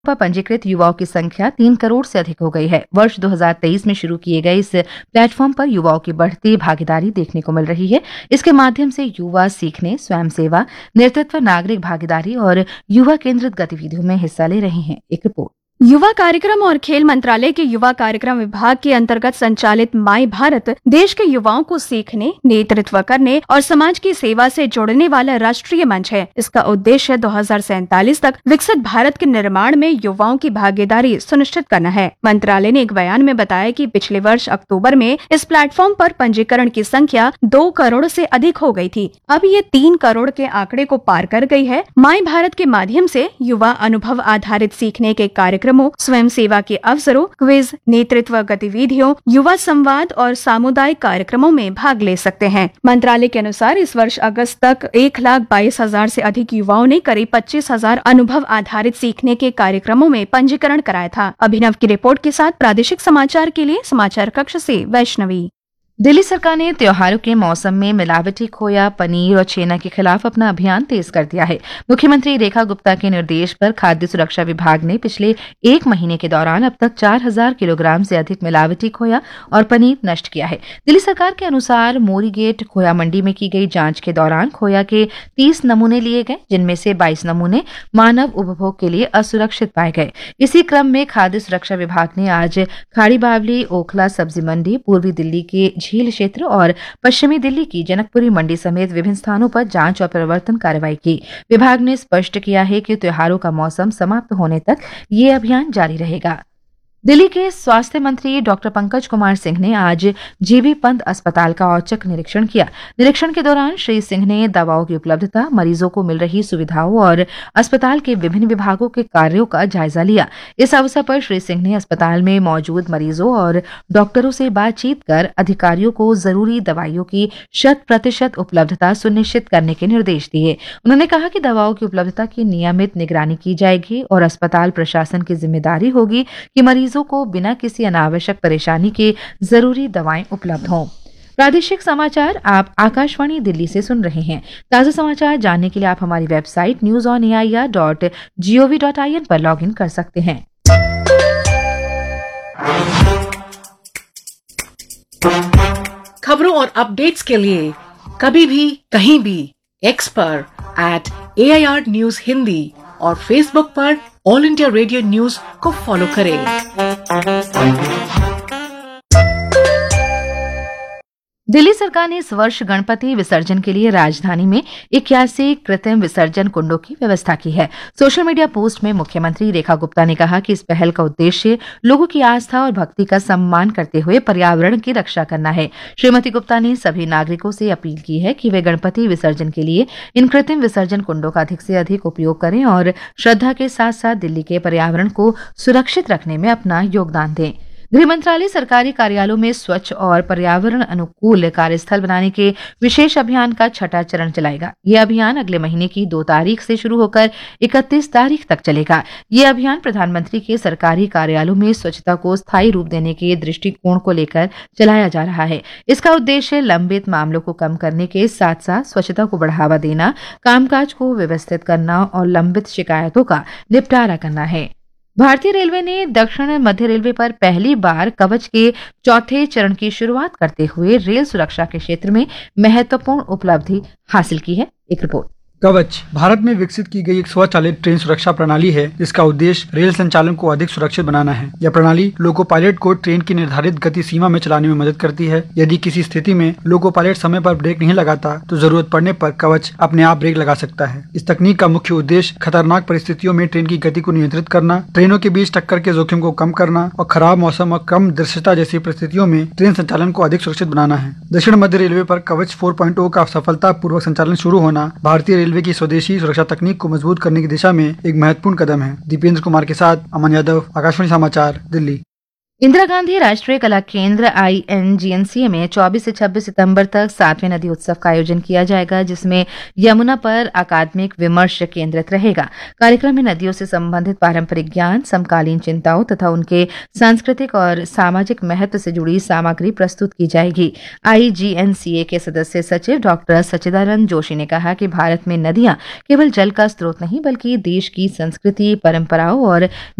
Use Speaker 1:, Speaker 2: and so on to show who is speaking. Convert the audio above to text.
Speaker 1: पर पंजीकृत युवाओं की संख्या 3 करोड़ से अधिक हो गई है। वर्ष 2023 में शुरू किए गए इस प्लेटफॉर्म पर युवाओं की बढ़ती भागीदारी देखने को मिल रही है। इसके माध्यम से युवा सीखने, स्वयं सेवा, नेतृत्व, नागरिक भागीदारी और युवा केंद्रित गतिविधियों में हिस्सा ले रहे हैं। एक रिपोर्ट।
Speaker 2: युवा कार्यक्रम और खेल मंत्रालय के युवा कार्यक्रम विभाग के अंतर्गत संचालित माई भारत देश के युवाओं को सीखने, नेतृत्व करने और समाज की सेवा से जोड़ने वाला राष्ट्रीय मंच है। इसका उद्देश्य 2047 तक विकसित भारत के निर्माण में युवाओं की भागीदारी सुनिश्चित करना है। मंत्रालय ने एक बयान में बताया कि पिछले वर्ष अक्टूबर में इस प्लेटफॉर्म पर पंजीकरण की संख्या 2 करोड़ से अधिक हो गई थी। अब ये 3 करोड़ के आंकड़े को पार कर गई है। माई भारत के माध्यम से युवा अनुभव आधारित सीखने के कार्यक्रम, स्वयं सेवा के अवसरों, क्विज, नेतृत्व गतिविधियों, युवा संवाद और सामुदायिक कार्यक्रमों में भाग ले सकते हैं। मंत्रालय के अनुसार इस वर्ष अगस्त तक 1,22,000 से अधिक युवाओं ने करीब 25,000 अनुभव आधारित सीखने के कार्यक्रमों में पंजीकरण कराया था। अभिनव की रिपोर्ट के साथ प्रादेशिक समाचार के लिए समाचार कक्ष से वैष्णवी।
Speaker 1: दिल्ली सरकार ने त्योहारों के मौसम में मिलावटी खोया, पनीर और छेना के खिलाफ अपना अभियान तेज कर दिया है। मुख्यमंत्री रेखा गुप्ता के निर्देश पर खाद्य सुरक्षा विभाग ने पिछले 1 महीने के दौरान अब तक 4,000 किलोग्राम से अधिक मिलावटी खोया और पनीर नष्ट किया है। दिल्ली सरकार के अनुसार मोरीगेट खोया मंडी में की गई जांच के दौरान खोया के 30 नमूने लिए गए, जिनमें से 22 नमूने मानव उपभोग के लिए असुरक्षित पाए गए। इसी क्रम में खाद्य सुरक्षा विभाग ने आज खाड़ी बावली, ओखला सब्जी मंडी, पूर्वी दिल्ली के झील क्षेत्र और पश्चिमी दिल्ली की जनकपुरी मंडी समेत विभिन्न स्थानों पर जांच और प्रवर्तन कार्रवाई की। विभाग ने स्पष्ट किया है कि त्योहारों का मौसम समाप्त होने तक ये अभियान जारी रहेगा। दिल्ली के स्वास्थ्य मंत्री डॉक्टर पंकज कुमार सिंह ने आज जीबी पंत अस्पताल का औचक निरीक्षण किया। निरीक्षण के दौरान श्री सिंह ने दवाओं की उपलब्धता, मरीजों को मिल रही सुविधाओं और अस्पताल के विभिन्न विभागों के कार्यों का जायजा लिया। इस अवसर पर श्री सिंह ने अस्पताल में मौजूद मरीजों और डॉक्टरों से बातचीत कर अधिकारियों को जरूरी दवाइयों की 100% उपलब्धता सुनिश्चित करने के निर्देश दिए। उन्होंने कहा कि दवाओं की उपलब्धता की नियमित निगरानी की जाएगी और अस्पताल प्रशासन की जिम्मेदारी होगी कि मरीजों को बिना किसी अनावश्यक परेशानी के जरूरी दवाएं उपलब्ध हों। प्रादेशिक समाचार आप आकाशवाणी दिल्ली से सुन रहे हैं। ताजा समाचार जानने के लिए आप हमारी वेबसाइट newsonair.gov.in पर लॉगिन कर सकते हैं।
Speaker 3: खबरों और अपडेट्स के लिए कभी भी कहीं भी एक्स पर @AIR News हिंदी और फेसबुक पर ऑल इंडिया रेडियो न्यूज को फॉलो करें।
Speaker 1: दिल्ली सरकार ने इस वर्ष गणपति विसर्जन के लिए राजधानी में 81 कृत्रिम विसर्जन कुंडों की व्यवस्था की है। सोशल मीडिया पोस्ट में मुख्यमंत्री रेखा गुप्ता ने कहा कि इस पहल का उद्देश्य लोगों की आस्था और भक्ति का सम्मान करते हुए पर्यावरण की रक्षा करना है। श्रीमती गुप्ता ने सभी नागरिकों से अपील की है कि वे गणपति विसर्जन के लिए इन कृत्रिम विसर्जन कुंडों का अधिक से अधिक उपयोग करें और श्रद्धा के साथ साथ दिल्ली के पर्यावरण को सुरक्षित रखने में अपना योगदान दें। गृह मंत्रालय सरकारी कार्यालयों में स्वच्छ और पर्यावरण अनुकूल कार्यस्थल बनाने के विशेष अभियान का 6ठा चरण चलाएगा। यह अभियान अगले महीने की 2 तारीख से शुरू होकर 31 तारीख तक चलेगा। यह अभियान प्रधानमंत्री के सरकारी कार्यालयों में स्वच्छता को स्थायी रूप देने के दृष्टिकोण को लेकर चलाया जा रहा है। इसका उद्देश्य लंबित मामलों को कम करने के साथ साथ स्वच्छता को बढ़ावा देना, कामकाज को व्यवस्थित करना और लंबित शिकायतों का निपटारा करना है। भारतीय रेलवे ने दक्षिण मध्य रेलवे पर पहली बार कवच के 4थे चरण की शुरुआत करते हुए रेल सुरक्षा के क्षेत्र में महत्वपूर्ण उपलब्धि हासिल की है। एक रिपोर्ट।
Speaker 4: कवच भारत में विकसित की गई एक स्वचालित ट्रेन सुरक्षा प्रणाली है, जिसका उद्देश्य रेल संचालन को अधिक सुरक्षित बनाना है। यह प्रणाली लोको पायलट को ट्रेन की निर्धारित गति सीमा में चलाने में मदद करती है। यदि किसी स्थिति में लोको पायलट समय पर ब्रेक नहीं लगाता तो जरूरत पड़ने पर कवच अपने आप ब्रेक लगा सकता है। इस तकनीक का मुख्य उद्देश्य खतरनाक परिस्थितियों में ट्रेन की गति को नियंत्रित करना, ट्रेनों के बीच टक्कर के जोखिम को कम करना और खराब मौसम और कम दृश्यता जैसी परिस्थितियों में ट्रेन संचालन को अधिक सुरक्षित बनाना है। दक्षिण मध्य रेलवे पर कवच 4.0 का सफलतापूर्वक संचालन शुरू होना भारतीय रेलवे की स्वदेशी सुरक्षा तकनीक को मजबूत करने की दिशा में एक महत्वपूर्ण कदम है। दीपेंद्र कुमार के साथ अमन यादव, आकाशवाणी समाचार, दिल्ली।
Speaker 1: इंदिरा गांधी राष्ट्रीय कला केंद्र INGNCA में 24 से 26 सितंबर तक 7वें नदी उत्सव का आयोजन किया जाएगा, जिसमें यमुना पर अकादमिक विमर्श केंद्रित रहेगा। कार्यक्रम में नदियों से संबंधित पारंपरिक ज्ञान, समकालीन चिंताओं तथा उनके सांस्कृतिक और सामाजिक महत्व से जुड़ी सामग्री प्रस्तुत की जाएगी। IGNCA के सदस्य सचिव डॉक्टर सच्चिदानंद जोशी ने कहा कि भारत में नदियां केवल जल का स्रोत नहीं बल्कि देश की संस्कृति, परंपराओं और